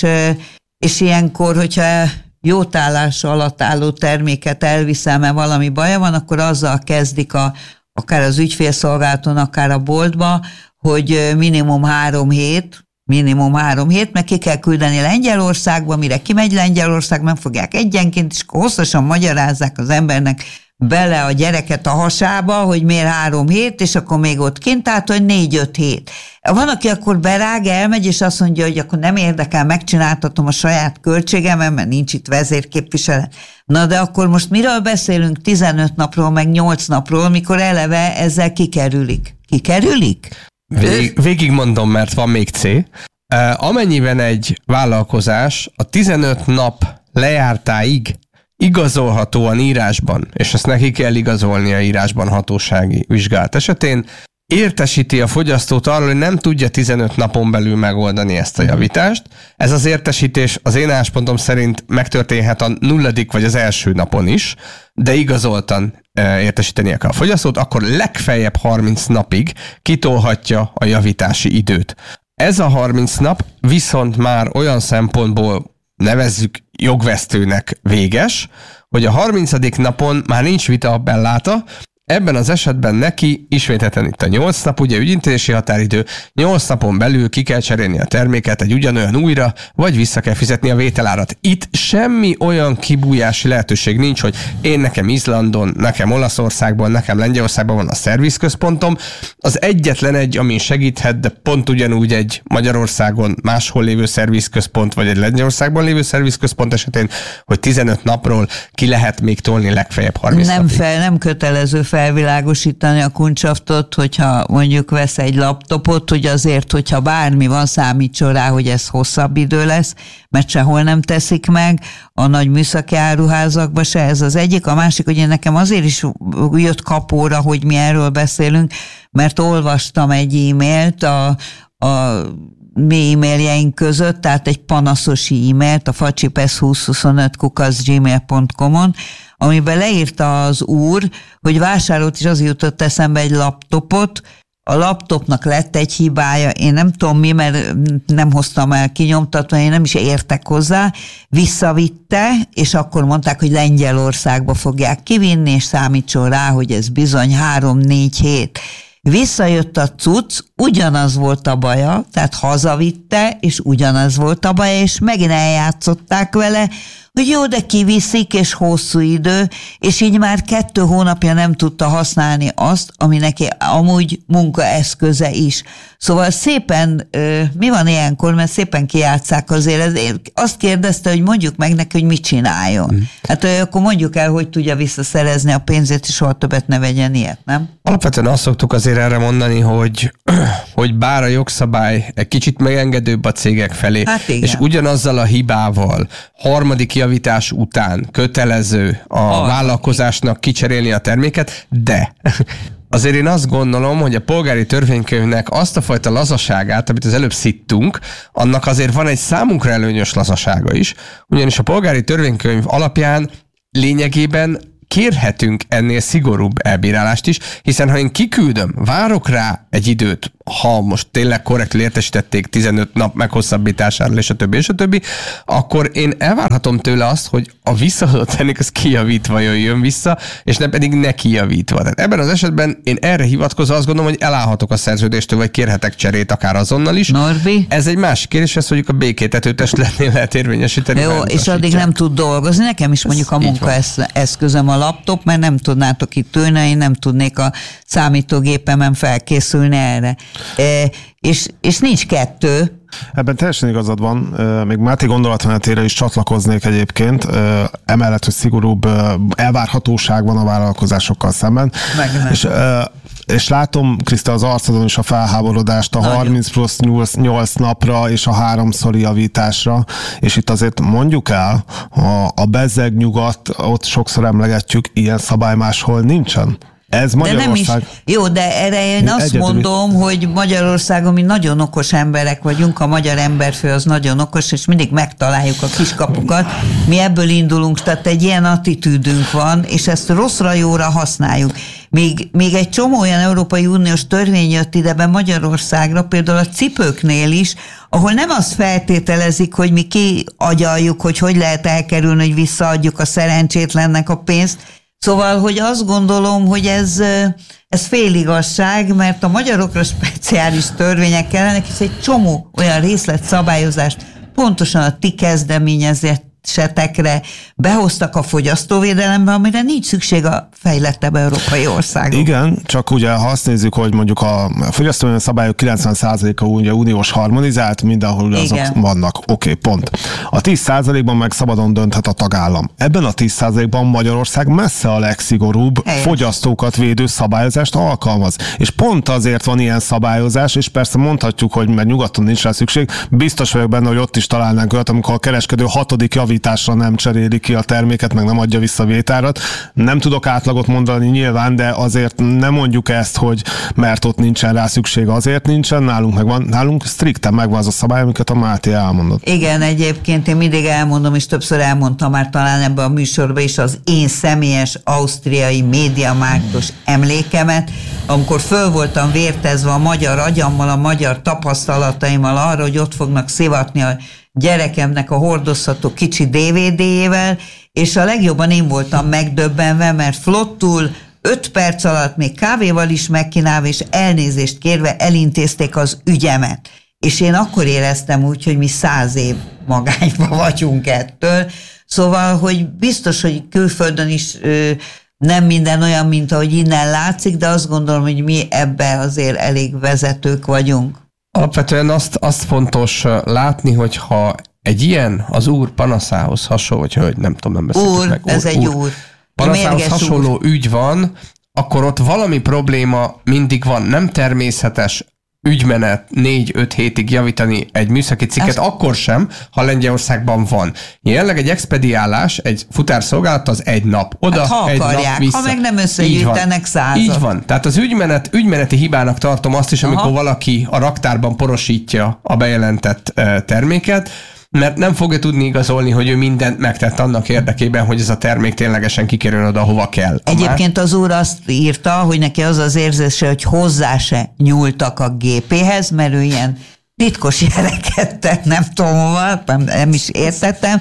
és ilyenkor, hogyha jótállás alatt álló terméket elviszem, mert valami baja van, akkor azzal kezdik a, akár az ügyfélszolgálaton, akár a boltba, hogy minimum három hét, minimum három hét, mert ki kell küldeni Lengyelországba, mire kimegy Lengyelország, nem fogják egyenként, és hosszasan magyarázzák az embernek bele a gyereket a hasába, hogy miért három hét, és akkor még ott kint, tehát, hogy négy-öt hét. Van, aki akkor berág, elmegy, és azt mondja, hogy akkor nem érdekel, megcsináltatom a saját költségemen, mert nincs itt vezérképviselet. Na de akkor most miről beszélünk tizenöt napról, meg nyolc napról, mikor eleve ezzel kikerülik? Kikerülik? Vég, végig mondom, mert van még C. Amennyiben egy vállalkozás a tizenöt nap lejártáig igazolhatóan írásban, és ezt neki kell igazolnia írásban hatósági vizsgálat esetén, értesíti a fogyasztót arról, hogy nem tudja tizenöt napon belül megoldani ezt a javítást. Ez az értesítés az én álláspontom szerint megtörténhet a nulladik vagy az első napon is, de igazoltan értesítenie kell a fogyasztót, akkor legfeljebb harminc napig kitolhatja a javítási időt. Ez a harminc nap viszont már olyan szempontból nevezzük jogvesztőnek véges, hogy a harmincadik napon már nincs vita belláta, ebben az esetben neki ismételten itt a nyolc nap, ugye ügyintézési határidő, nyolc napon belül ki kell cserélni a terméket egy ugyanolyan újra, vagy vissza kell fizetni a vételárat. Itt semmi olyan kibújási lehetőség nincs, hogy én nekem Izlandon, nekem Olaszországban, nekem Lengyelországban van a szervizközpontom. Az egyetlen egy, amin segíthet, de pont ugyanúgy egy Magyarországon máshol lévő szervizközpont, vagy egy Lengyelországban lévő szervizközpont esetén, hogy tizenöt napról ki lehet még tolni legfeljebb harminc nem napig. Fel, nem kötelező felvilágosítani a kuncsaftot, hogyha mondjuk vesz egy laptopot, hogy azért, hogyha bármi van, számítson rá, hogy ez hosszabb idő lesz, mert sehol nem teszik meg, a nagy műszaki áruházakban se, ez az egyik. A másik, hogy nekem azért is jött kapóra, hogy mi erről beszélünk, mert olvastam egy e-mailt a, a mi e-mailjeink között, tehát egy panaszosi e-mailt a facsipesz húsz huszonöt kukac gmail pont com-on, amiben leírta az úr, hogy vásárolt, és az jutott eszembe egy laptopot, a laptopnak lett egy hibája, én nem tudom mi, mert nem hoztam el kinyomtatva, én nem is értek hozzá, visszavitte, és akkor mondták, hogy Lengyelországba fogják kivinni, és számítson rá, hogy ez bizony három-négy hét. Visszajött a cucc, ugyanaz volt a baja, tehát hazavitte, és ugyanaz volt a baja, és megint eljátszották vele, hogy jó, de kiviszik, és hosszú idő, és így már kettő hónapja nem tudta használni azt, ami neki amúgy munkaeszköze is. Szóval szépen, mi van ilyenkor, mert szépen kijátsszák azért, ezért azt kérdezte, hogy mondjuk meg neki, hogy mit csináljon. Mm. Hát akkor mondjuk el, hogy tudja visszaszerezni a pénzét, és soha többet ne vegyen ilyet, nem? Alapvetően azt szoktuk azért erre mondani, hogy, hogy bár a jogszabály egy kicsit megengedőbb a cégek felé, hát és ugyanazzal a hibával harmadik javítás után kötelező a ah, vállalkozásnak kicserélni a terméket, de azért én azt gondolom, hogy a polgári törvénykönyvnek azt a fajta lazaságát, amit az előbb szittunk, annak azért van egy számunkra előnyös lazasága is, ugyanis a polgári törvénykönyv alapján lényegében kérhetünk ennél szigorúbb elbírálást is, hiszen ha én kiküldöm, várok rá egy időt, ha most tényleg korrektül értesítették tizenöt nap meghosszabbításáról, és a többi, és a többi, akkor én elvárhatom tőle azt, hogy a visszaadott termék az kijavítva jöjjön vissza, és nem pedig ne kijavítva. Tehát ebben az esetben én erre hivatkozva azt gondolom, hogy elállhatok a szerződéstől, vagy kérhetek cserét akár azonnal is. Norbi? Ez egy másik kérdés, ez mondjuk a békétetőtestületnél lehet érvényesíteni. Jó, és addig nem tud dolgozni. Nekem is mondjuk a munkaeszközöm a laptop, mert nem tudnátok itt ülni, én nem tudnék a számítógépemen felkészülni erre. E, és, és nincs kettő. Ebben teljesen igazad van, még Máté gondolatmenetére is csatlakoznék egyébként, emellett, hogy szigorúbb elvárhatóság van a vállalkozásokkal szemben. Meg, és, és látom, Kriszta, az arcodon is a felháborodást a nagyon. harminc plusz nyolc napra és a háromszori javításra, és itt azért mondjuk el, a, a bezzeg nyugat, ott sokszor emlegetjük, ilyen szabály máshol nincsen. Ez Magyarország. De nem is, jó, de erre én, én azt egyedül. mondom, hogy Magyarországon mi nagyon okos emberek vagyunk, a magyar emberfő az nagyon okos, és mindig megtaláljuk a kiskapukat. Mi ebből indulunk, tehát egy ilyen attitűdünk van, és ezt rosszra jóra használjuk. Még, még egy csomó olyan Európai Uniós törvény jött ide be Magyarországra, például a cipőknél is, ahol nem azt feltételezik, hogy mi kiagyaljuk, hogy hogy lehet elkerülni, hogy visszaadjuk a szerencsétlennek a pénzt. Szóval, hogy azt gondolom, hogy ez, ez féligasság, mert a magyarokra speciális törvények kellenek, és egy csomó olyan részletszabályozást pontosan a ti kezdeményezetekre behoztak a fogyasztóvédelembe, amire nincs szükség a fejlettebb európai országok. Igen, csak ugye ha azt nézzük, hogy mondjuk a fogyasztóvédelmi szabályok kilencven százaléka ugye uniós harmonizált, mindenhol azok igen. vannak. Oké, okay, pont. A tíz százalékban meg szabadon dönthet a tagállam. Ebben a tíz százalékban Magyarország messze a legszigorúbb helyes. fogyasztókat védő szabályozást alkalmaz. És pont azért van ilyen szabályozás, és persze mondhatjuk, hogy mert nyugaton nincs rá szükség, biztos vagyok benne, hogy ott is találnánk olyat, amikor a kereskedő hatodik javításra nem cseréli ki a terméket, meg nem adja vissza vétárat. Nem tudok átlagot mondani nyilván, de azért nem mondjuk ezt, hogy mert ott nincsen rá szükség, azért nincsen, nálunk meg van, nálunk strikten megvan az a szabály, amiket a Máté elmondott. Igen, egyébként én mindig elmondom, és többször elmondtam már talán ebben a műsorban is az én személyes ausztriai médiamárktos emlékemet, amikor föl voltam vértezve a magyar agyammal, a magyar tapasztalataimmal arra, hogy ott fognak szivatni a gyerekemnek a hordozható kicsi dé vé dé-jével, és a legjobban én voltam megdöbbenve, mert flottul öt perc alatt még kávéval is megkínálva, és elnézést kérve elintézték az ügyemet. És én akkor éreztem úgy, hogy mi száz év magányba vagyunk ettől. Szóval, hogy biztos, hogy külföldön is ö, nem minden olyan, mint ahogy innen látszik, de azt gondolom, hogy mi ebbe azért elég vezetők vagyunk. Alapvetően azt, azt fontos látni, hogyha egy ilyen az úr panaszához hasonló, vagy hogy nem tudom, nem beszéltük úr, meg. Úr, ez egy úr. Panaszához hasonló úr. ügy van, akkor ott valami probléma mindig van. Nem természetes ügymenet négy-öt hétig javítani egy műszaki cikket, ezt... akkor sem, ha Lengyelországban van. Jelenleg egy expediálás, egy futárszolgálat az egy nap. Oda, hát, ha egy akarják, nap vissza. Ha meg nem összegyűjtenek százat. Így van. Tehát az ügymenet, ügymeneti hibának tartom azt is, amikor Aha. valaki a raktárban porosítja a bejelentett terméket, mert nem fogja tudni igazolni, hogy ő mindent megtett annak érdekében, hogy ez a termék ténylegesen kikerül oda, hova kell. Egyébként az úr azt írta, hogy neki az az érzése, hogy hozzá se nyúltak a gépéhez, mert ő ilyen titkos jeleket tett, nem tudom hova, nem is értettem,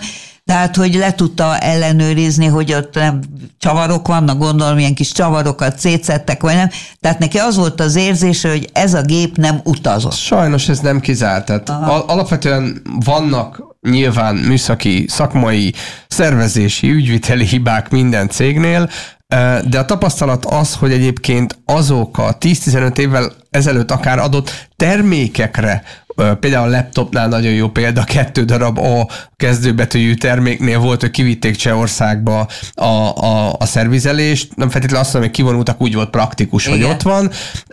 Tehát, hogy le tudta ellenőrizni, hogy ott nem csavarok vannak, gondolom, ilyen kis csavarokat szétszettek, vagy nem. Tehát neki az volt az érzése, hogy ez a gép nem utazott. Sajnos ez nem kizárt. Tehát alapvetően vannak nyilván műszaki, szakmai, szervezési, ügyviteli hibák minden cégnél, de a tapasztalat az, hogy egyébként azok a tíz-tizenöt évvel ezelőtt akár adott termékekre, például a laptopnál nagyon jó példa, kettő darab A kezdőbetűjű terméknél volt, hogy kivitték Csehországba a, a, a szervizelést, nem feltétlenül azt mondom, hogy kivonultak, úgy volt praktikus, igen, hogy ott van,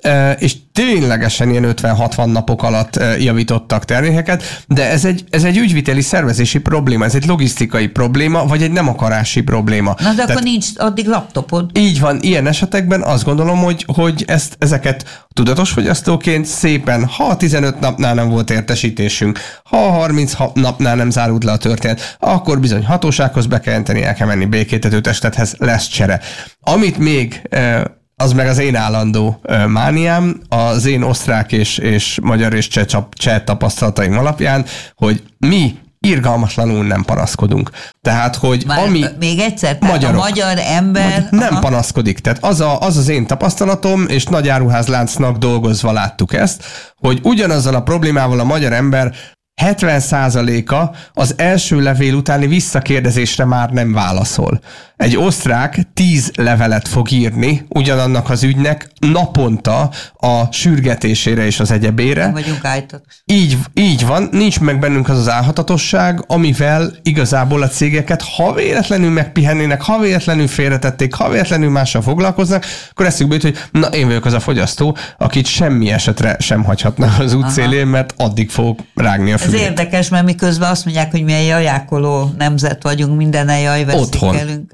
és ténylegesen ilyen ötven-hatvan napok alatt javítottak termékeket, de ez egy, ez egy ügyviteli szervezési probléma, ez egy logisztikai probléma, vagy egy nem akarási probléma. Na de Tehát akkor nincs addig laptopod. Így van, ilyen esetekben azt gondolom, hogy, hogy ezt, ezeket tudatos fogyasztóként szépen, ha tizenöt napnál nem volt értesítésünk, ha harminc napnál nem zárult le a történet, akkor bizony hatósághoz be kell jelenteni, el kell menni békétető testülethez, lesz csere. Amit még, az meg az én állandó mániám, az én osztrák és, és magyar és cseh, cseh tapasztalataim alapján, hogy mi irgalmatlanul nem panaszkodunk. Tehát, hogy Már ami... Még egyszer, tehát magyarok, a magyar ember... nem aha. panaszkodik. Tehát az, a, az az én tapasztalatom, és nagy áruházláncnak dolgozva láttuk ezt, hogy ugyanazzal a problémával a magyar ember hetven százaléka az első levél utáni visszakérdezésre már nem válaszol. Egy osztrák tíz levelet fog írni ugyanannak az ügynek naponta a sürgetésére és az egyebére. Vagyunk állítatos. Így, így van, nincs meg bennünk az az álhatatosság, amivel igazából a cégeket, ha véletlenül megpihennének, ha véletlenül félretették, ha véletlenül mással foglalkoznak, akkor eszükbe jut, hogy na én vagyok az a fogyasztó, akit semmi esetre sem hagyhatnak az útszélén, mert addig fog rágni a fülét. Ez érdekes, mert miközben azt mondják, hogy milyen jajákoló nemzet vagyunk, mindenen jajveszékelünk.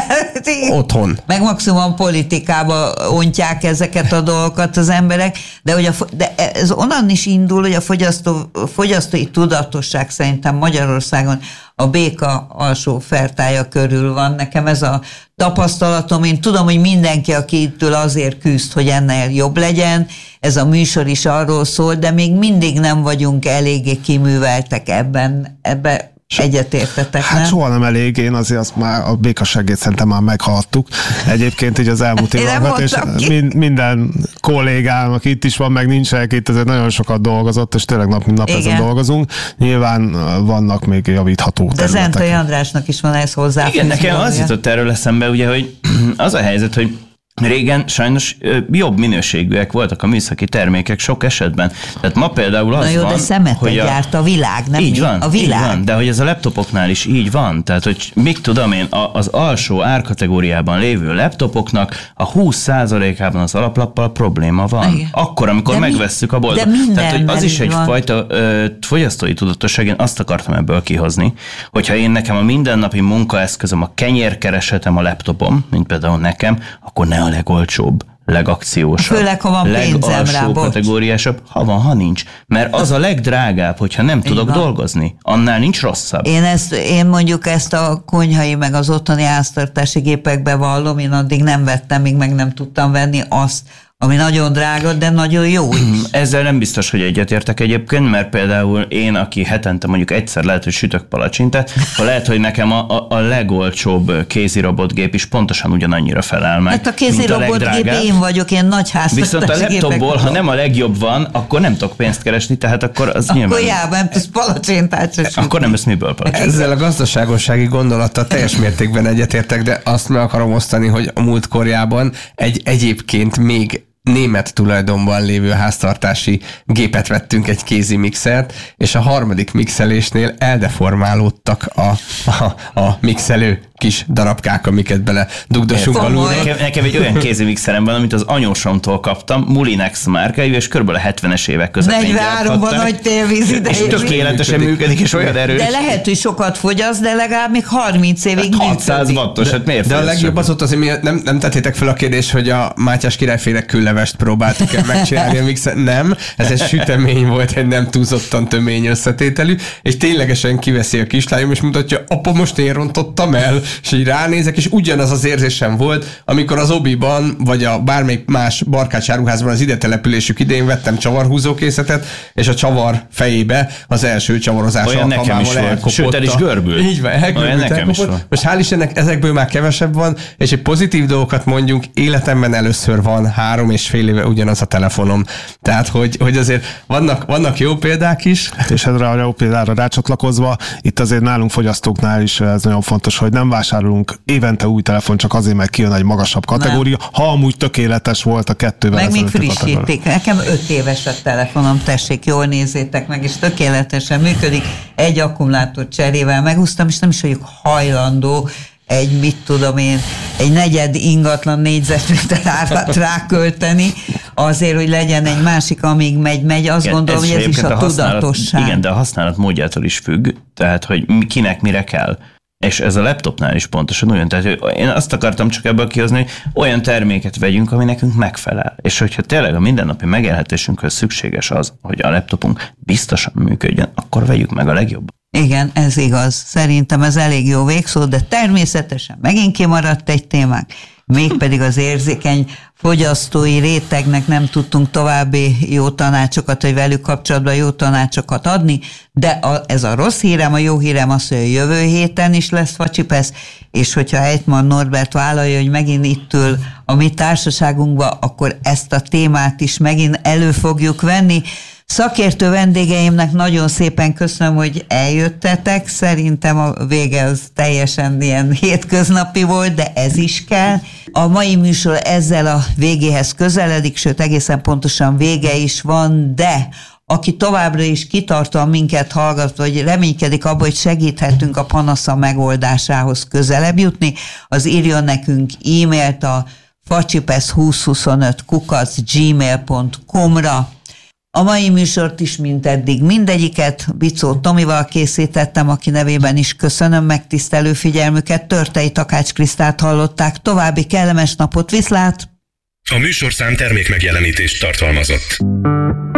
Otthon. Meg maximum politikába ontják ezeket a dolgokat az emberek, de, hogy a, de ez onnan is indul, hogy a fogyasztó, fogyasztói tudatosság szerintem Magyarországon a béka alsó fertája körül van. Nekem ez a tapasztalatom, én tudom, hogy mindenki, aki ittől azért küzd, hogy ennél jobb legyen, ez a műsor is arról szól, de még mindig nem vagyunk eléggé kiműveltek ebben, ebben egyetértetek, hát nem? soha nem elég, én azért azt már a békasságét szerintem már meghaltuk. Egyébként így az elmúlt évakat, és mind, minden kollégám, aki itt is van, meg nincsenek itt, ezért nagyon sokat dolgozott, és tényleg nap mint nap igen, ezen dolgozunk. Nyilván vannak még javítható de területek. De Zentai Andrásnak is van ez hozzá. Igen, nekem az jutott erről eszembe, ugye, hogy az a helyzet, hogy régen sajnos jobb minőségűek voltak a műszaki termékek sok esetben. Tehát ma például az Na jó, van, de szemetet hogy a... gyárt a világ, nem így van, a világ. Így van, de hogy ez a laptopoknál is így van. Tehát, hogy még tudom én, az alsó árkategóriában lévő laptopoknak a húsz százalékában az alaplappal probléma van. Igen. Akkor, amikor de megvesszük mi, a boltot. Tehát, hogy az is egyfajta fogyasztói tudatosság, én azt akartam ebből kihozni, hogyha én nekem a mindennapi munkaeszközöm, a kenyérkeresetem a laptopom, mint például nekem, akkor ne a legolcsóbb, legakciósabb, főleg, ha van pénzem rá, kategóriásabb, ha van, ha nincs. Mert az a legdrágább, hogyha nem tudok dolgozni. Annál nincs rosszabb. Én, ezt, én mondjuk ezt a konyhai, meg az otthoni háztartási gépekbe vallom, én addig nem vettem, még meg nem tudtam venni azt, ami nagyon drága, de nagyon jó is. Ezzel nem biztos, hogy egyetértek egyébként, mert például én, aki hetente mondjuk egyszer lehet, hogy sütök palacsintát, ha lehet, hogy nekem a, a, a legolcsóbb kézi robotgép is pontosan ugyanannyira felel meg. Hát a kézi robotgép én vagyok, én nagy háztartási Viszont a laptopból, ha nem a legjobb van, akkor nem tudok pénzt keresni, tehát akkor az akkor nyilván... Akkor nem tudsz palacsintát se sütni. Akkor nem lesz miből palacsintát. Ezzel a gazdaságossági gondolattal teljes mértékben egyetértek, de azt meg akarom osztani, hogy a múltkorjában egy egyébként még német tulajdonban lévő háztartási gépet vettünk, egy kézi mixert, és a harmadik mixelésnél eldeformálódtak a, a, a mixelő kis darabkák, amiket bele dugdosunk alulra. Nekem, nekem egy olyan kézi mixerem van, amit az anyósomtól kaptam, Mulinex márkájú, és körülbelül a hetvenes évek közepén negyvenháromban nagy télvíz idején. És tökéletesen működik, és olyan erős. De lehet, hogy sokat fogyaszt, de legalább még harminc évig hát hatszáz wattos, hát miért? De a legjobb az ott azért, nem, nem tettétek fel a kérdést, hogy a Mátyás királyfének küllevelét levest próbáltuk el megcsinálni a mixer. Nem, ez egy sütemény volt, egy nem túlzottan tömény összetételű, és ténylegesen kiveszi a kislányom, és mutatja, apa, most én rontottam el, és így ránézek, és ugyanaz az érzésem volt, amikor az Obiban, vagy a bármelyik más barkácsáruházban az ide településük idején vettem csavarhúzókészletet, és a csavar fejébe az első csavarozás olyan nekem is volt. Sőt, el is görbül. Így van, elgörbült, nekem is volt. Most hál' Istennek ezekből már kevesebb van, és egy pozitív dolgokat mondjunk, életemben először van három és fél éve ugyanaz a telefonom. Tehát, hogy, hogy azért vannak, vannak jó példák is. És erre a jó példára rácsatlakozva, itt azért nálunk fogyasztóknál is ez nagyon fontos, hogy nem vásárolunk évente új telefon csak azért, mert kijön egy magasabb kategória, nem. Ha amúgy tökéletes volt a kettővel. Meg még frissítik. Nekem öt éves a telefonom, tessék, jól nézzétek meg, és tökéletesen működik. Egy akkumulátor cserével megúsztam, és nem is vagyok hajlandó egy, mit tudom én, egy negyed ingatlan négyzetméter árat rákölteni, azért, hogy legyen egy másik, amíg megy-megy, azt igen, gondolom, ez hogy ez is a, a tudatosság. Igen, de a használat módjától is függ, tehát, hogy kinek mire kell. És ez a laptopnál is pontosan olyan, tehát én azt akartam csak ebből kihozni, hogy olyan terméket vegyünk, ami nekünk megfelel. És hogyha tényleg a mindennapi megélhetésünkhöz szükséges az, hogy a laptopunk biztosan működjön, akkor vegyük meg a legjobb. Igen, ez igaz. Szerintem ez elég jó végszó, de természetesen megint kimaradt egy témánk, mégpedig az érzékeny fogyasztói rétegnek nem tudtunk további jó tanácsokat, vagy velük kapcsolatban jó tanácsokat adni, de a, ez a rossz hírem, a jó hírem az, hogy a jövő héten is lesz Facsipesz, és hogyha Heitmann Norbert vállalja, hogy megint itt ül a mi társaságunkba, akkor ezt a témát is megint elő fogjuk venni. Szakértő vendégeimnek nagyon szépen köszönöm, hogy eljöttetek. Szerintem a vége az teljesen ilyen hétköznapi volt, de ez is kell. A mai műsor ezzel a végéhez közeledik, sőt egészen pontosan vége is van, de aki továbbra is kitartóan minket hallgat, vagy reménykedik abban, hogy segíthetünk a panasza megoldásához közelebb jutni, az írjon nekünk e-mailt a facsipesz húszszázhuszonöt kukac gmail pont com-ra. A mai műsort is, mint eddig, mindegyiket Bicó Tomival készítettem, aki nevében is köszönöm megtisztelő figyelmüket. Törtei Takács Krisztát hallották. További kellemes napot, viszlát! A műsorszám termékmegjelenítést tartalmazott.